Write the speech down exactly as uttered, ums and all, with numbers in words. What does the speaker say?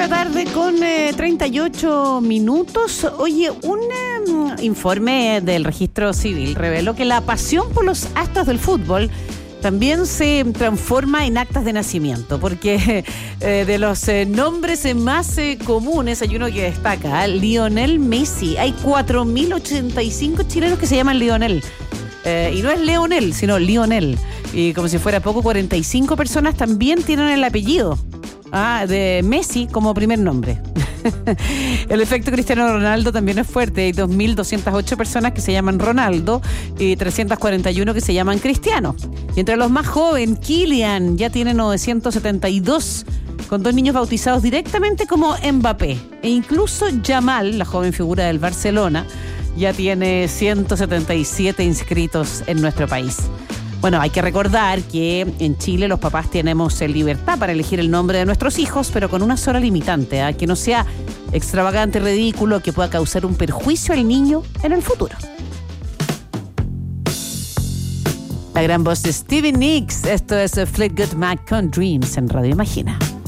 la tarde con eh, treinta y ocho minutos. Oye, un eh, informe del registro civil reveló que la pasión por los astros del fútbol también se transforma en actas de nacimiento, porque eh, de los eh, nombres eh, más eh, comunes hay uno que destaca, Lionel Messi. Hay cuatro mil ochenta y cinco chilenos que se llaman Lionel. Eh, y no es Leonel, sino Lionel. Y como si fuera poco, cuarenta y cinco personas también tienen el apellido ah, de Messi como primer nombre. El efecto Cristiano Ronaldo también es fuerte. Hay dos mil doscientas ocho personas que se llaman Ronaldo y trescientos cuarenta y uno que se llaman Cristiano. Y entre los más jóvenes, Kylian ya tiene novecientos setenta y dos, con dos niños bautizados directamente como Mbappé. E incluso Yamal, la joven figura del Barcelona, ya tiene ciento setenta y siete inscritos en nuestro país. Bueno, hay que recordar que en Chile los papás tenemos libertad para elegir el nombre de nuestros hijos, pero con una sola limitante, ¿eh? Que no sea extravagante, ridículo, que pueda causar un perjuicio al niño en el futuro. La gran voz de Stevie Nicks, esto es Fleetwood Mac con Dreams en Radio Imagina.